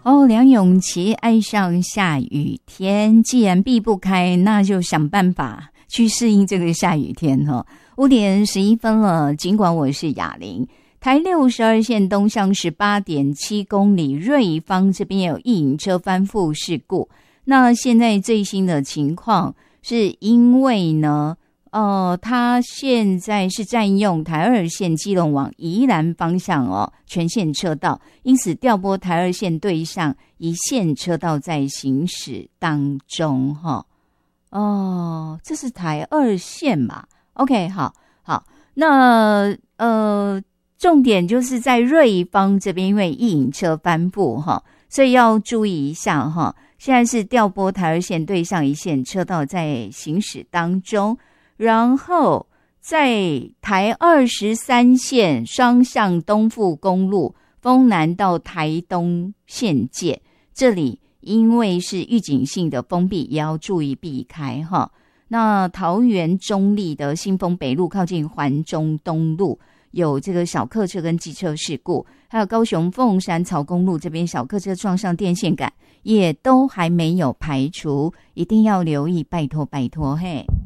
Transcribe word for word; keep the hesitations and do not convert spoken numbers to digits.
哦，梁咏琪爱上下雨天，既然避不开，那就想办法去适应这个下雨天哈。五点十一分了，尽管我是雅玲，台六十二线东向十八点七公里，瑞芳这边有一引车翻覆事故。那现在最新的情况是因为呢，呃，他现在是占用台二线基隆往宜兰方向哦，全线车道，因此调拨台二线对向一线车道在行驶当中哈。哦，这是台二线嘛 ？OK， 好，好，那呃，重点就是在瑞芳这边，因为一引车翻覆哈，所以要注意一下哈。现在是调拨台二线对向一线车道在行驶当中。然后在台二十三线双向东富公路丰南到台东县界，这里因为是预警性的封闭，也要注意避开哈。那桃园中立的新丰北路靠近环中东路有这个小客车跟机车事故，还有高雄凤山草公路这边小客车撞上电线杆，也都还没有排除，一定要留意，拜托拜托嘿。